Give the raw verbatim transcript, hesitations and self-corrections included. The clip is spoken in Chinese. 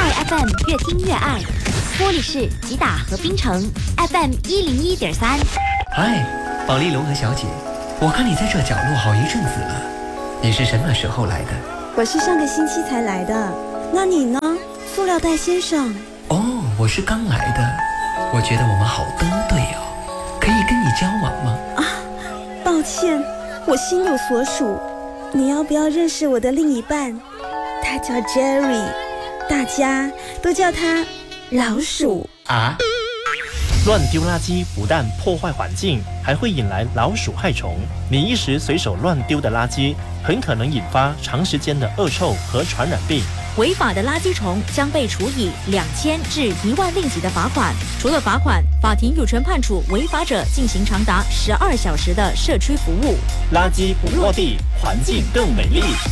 爱 F M 越听越爱，玻璃市吉打和槟城 F M 一零一点三。 嗨，保利龙和小姐，我看你在这角落好一阵子了，你是什么时候来的？ 我是上个星期才来的，那你呢，塑料袋先生？ 哦，我是刚来的，我觉得我们好登对哦，可以跟你交往吗？ 啊，抱歉，我心有所属，你要不要认识我的另一半？他叫 Jerry， 大家都叫他老鼠啊。 乱丢垃圾不但破坏环境，还会引来老鼠害虫。你一时随手乱丢的垃圾，很可能引发长时间的恶臭和传染病。 违法的垃圾虫将被处以两千至一万令吉的罚款。除了罚款，法庭有权判处违法者进行长达十二小时的社区服务。 垃圾不落地，环境更美丽。